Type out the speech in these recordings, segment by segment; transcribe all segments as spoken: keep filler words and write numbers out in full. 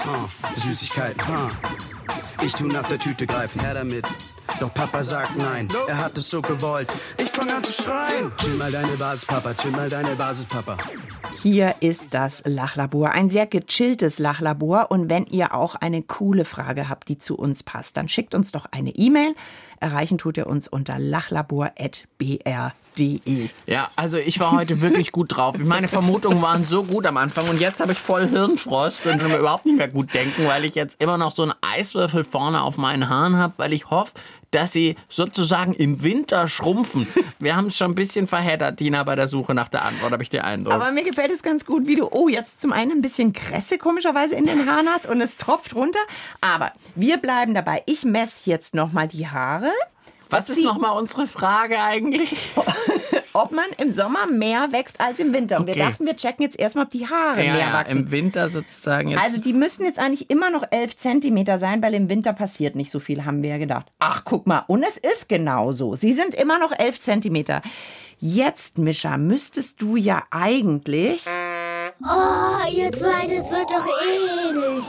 Oh, Süßigkeiten, ha. Ich tu nach der Tüte greifen, her damit. Doch Papa sagt nein, er hat es so gewollt. Ich fang an zu schreien. Chill mal deine Basis, Papa, chill mal deine Basis, Papa. Hier ist das Lachlabor, ein sehr gechilltes Lachlabor. Und wenn ihr auch eine coole Frage habt, die zu uns passt, dann schickt uns doch eine E-Mail. Erreichen tut ihr uns unter lachlabor punkt b r punkt d e. Ja, also ich war heute wirklich gut drauf. Meine Vermutungen waren so gut am Anfang und jetzt habe ich voll Hirnfrost und kann mir überhaupt nicht mehr gut denken, weil ich jetzt immer noch so einen Eiswürfel vorne auf meinen Haaren habe, weil ich hoffe, dass sie sozusagen im Winter schrumpfen. Wir haben es schon ein bisschen verheddert, Tina, bei der Suche nach der Antwort, habe ich den Eindruck. Aber mir gefällt es ganz gut, wie du, oh, jetzt zum einen ein bisschen Kresse komischerweise in den Haaren hast und es tropft runter. Aber wir bleiben dabei. Ich messe jetzt nochmal die Haare. Was ist nochmal unsere Frage eigentlich? Ob man im Sommer mehr wächst als im Winter. Und Okay. wir dachten, wir checken jetzt erstmal, ob die Haare Ja, mehr ja, wachsen. im Winter sozusagen jetzt. Also die müssten jetzt eigentlich immer noch elf Zentimeter sein, weil im Winter passiert nicht so viel, haben wir ja gedacht. Ach, guck mal, und es ist genauso. Sie sind immer noch elf Zentimeter. Jetzt, Mischa, müsstest du ja eigentlich... Oh, ihr zwei, das wird doch eh.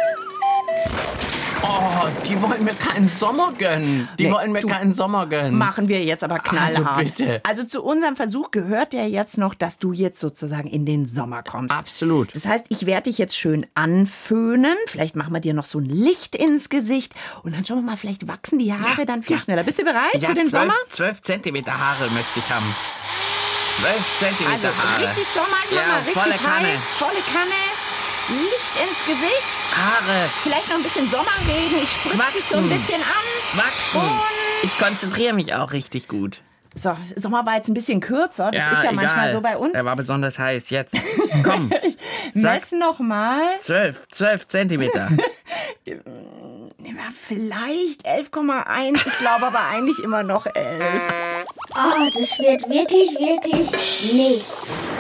Oh, die wollen mir keinen Sommer gönnen. Die Nee, wollen mir du- keinen Sommer gönnen. Machen wir jetzt aber knallhart. Also bitte. Also zu unserem Versuch gehört ja jetzt noch, dass du jetzt sozusagen in den Sommer kommst. Absolut. Das heißt, ich werde dich jetzt schön anföhnen. Vielleicht machen wir dir noch so ein Licht ins Gesicht. Und dann schauen wir mal, vielleicht wachsen die Haare Ja, dann viel ja. schneller. Bist du bereit Ja, für den zwölf, Sommer? zwölf Zentimeter Haare möchte ich haben. Zwölf Zentimeter Also Haare. richtig Sommer, ich mach Ja, mal richtig volle Kanne. heiß, volle Kanne. Licht ins Gesicht. Haare. Vielleicht noch ein bisschen Sommerregen. Ich spritze dich so ein Wachsen. bisschen an. Wachsen. Und Ich konzentriere mich auch richtig gut. so, Sommer war jetzt ein bisschen kürzer. Das ja, ist ja egal. manchmal so bei uns. Er war besonders heiß. Jetzt, komm. Mess noch mal. Zwölf, zwölf Zentimeter. Ja, vielleicht elf Komma eins. Ich glaube aber eigentlich immer noch elf. Oh, das wird wirklich, wirklich nichts.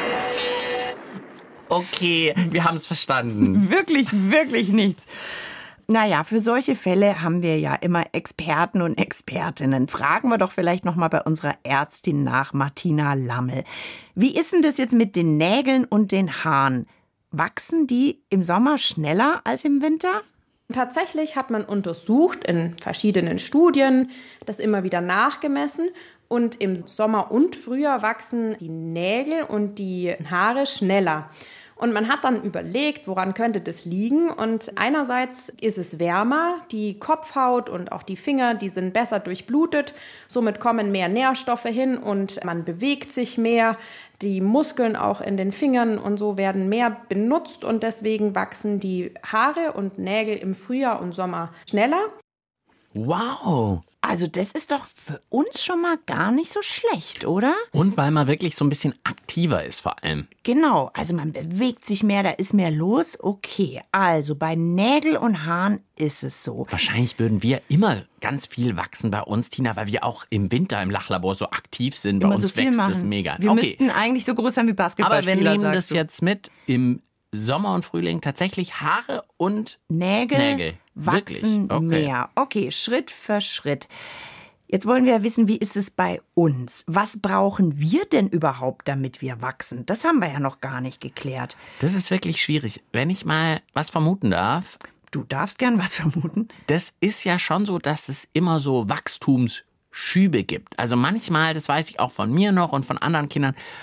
Okay, wir haben es verstanden. Wirklich, wirklich nichts. Naja, für solche Fälle haben wir ja immer Experten und Expertinnen. Fragen wir doch vielleicht noch mal bei unserer Ärztin nach, Martina Lammel. Wie ist denn das jetzt mit den Nägeln und den Haaren? Wachsen die im Sommer schneller als im Winter? Tatsächlich hat man untersucht in verschiedenen Studien, das immer wieder nachgemessen. Und im Sommer und Frühjahr wachsen die Nägel und die Haare schneller. Und man hat dann überlegt, woran könnte das liegen? Und einerseits ist es wärmer, die Kopfhaut und auch die Finger, die sind besser durchblutet. Somit kommen mehr Nährstoffe hin und man bewegt sich mehr. Die Muskeln auch in den Fingern und so werden mehr benutzt und deswegen wachsen die Haare und Nägel im Frühjahr und Sommer schneller. Wow. Also das ist doch für uns schon mal gar nicht so schlecht, oder? Und weil man wirklich so ein bisschen aktiver ist vor allem. Genau, also man bewegt sich mehr, da ist mehr los. Okay, also bei Nägel und Haaren ist es so. Wahrscheinlich würden wir immer ganz viel wachsen bei uns, Tina, weil wir auch im Winter im Lachlabor so aktiv sind. Bei Immer uns so viel wächst machen. es mega. Wir Okay. müssten eigentlich so groß sein wie Basketballspieler, Aber wir nehmen sagst das du. jetzt mit. Im Sommer und Frühling tatsächlich Haare und Nägel, Nägel. wachsen Wirklich? Okay. mehr. Okay, Schritt für Schritt. Jetzt wollen wir ja wissen, wie ist es bei uns? Was brauchen wir denn überhaupt, damit wir wachsen? Das haben wir ja noch gar nicht geklärt. Das ist wirklich schwierig. Wenn ich mal was vermuten darf, Du darfst gern was vermuten. das ist ja schon so, dass es immer so Wachstumsschübe gibt. Also manchmal, das weiß ich auch von mir noch und von anderen Kindern,